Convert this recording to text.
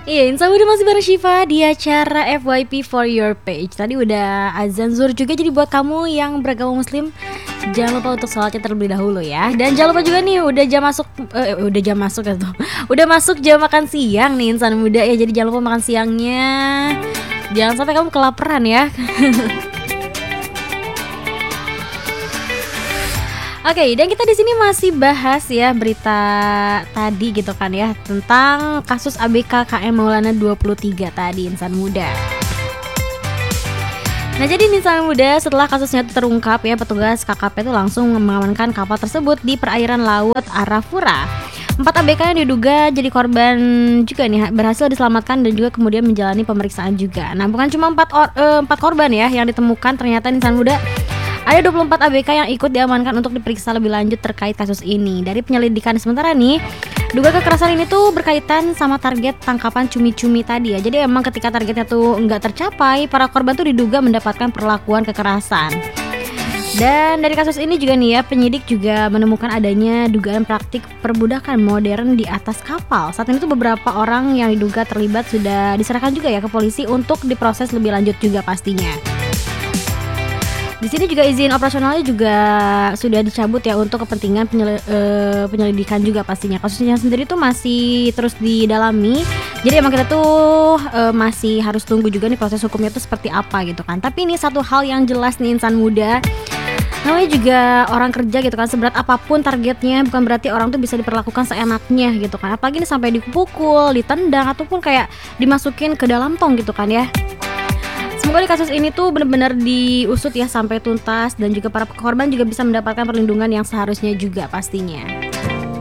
Iya, Insan udah masih bareng Syifa di acara FYP for your page. Tadi udah azan zuhur juga, jadi buat kamu yang beragama muslim jangan lupa untuk sholatnya terlebih dahulu ya. Dan jangan lupa juga nih udah jam masuk udah jam masuk ya tuh. Udah masuk jam makan siang nih insan muda ya. Jadi jangan lupa makan siangnya. Jangan sampai kamu kelaparan ya. Oke, dan kita di sini masih bahas ya berita tadi gitu kan ya tentang kasus ABK KM Maulana 23 tadi insan muda. Nah jadi insan muda setelah kasusnya itu terungkap ya, petugas KKP itu langsung mengamankan kapal tersebut di perairan laut Arafura. 4 ABK yang diduga jadi korban juga nih berhasil diselamatkan dan juga kemudian menjalani pemeriksaan juga. Nah bukan cuma 4 korban ya yang ditemukan, ternyata insan muda ada 24 ABK yang ikut diamankan untuk diperiksa lebih lanjut terkait kasus ini. Dari penyelidikan sementara nih, duga kekerasan ini tuh berkaitan sama target tangkapan cumi-cumi tadi ya. Jadi emang ketika targetnya tuh nggak tercapai, para korban tuh diduga mendapatkan perlakuan kekerasan. Dan dari kasus ini juga nih ya, penyidik juga menemukan adanya dugaan praktik perbudakan modern di atas kapal. Saat ini tuh beberapa orang yang diduga terlibat sudah diserahkan juga ya ke polisi untuk diproses lebih lanjut juga pastinya. Di sini juga izin operasionalnya juga sudah dicabut ya untuk kepentingan penyelidikan juga pastinya. Kasusnya sendiri tuh masih terus didalami. Jadi emang kita tuh masih harus tunggu juga nih proses hukumnya tuh seperti apa gitu kan. Tapi ini satu hal yang jelas nih insan muda, namanya juga orang kerja gitu kan, seberat apapun targetnya bukan berarti orang tuh bisa diperlakukan seenaknya gitu kan. Apalagi nih sampai dipukul, ditendang ataupun kayak dimasukin ke dalam tong gitu kan ya. Semoga di kasus ini tuh benar-benar diusut ya sampai tuntas dan juga para korban juga bisa mendapatkan perlindungan yang seharusnya juga pastinya.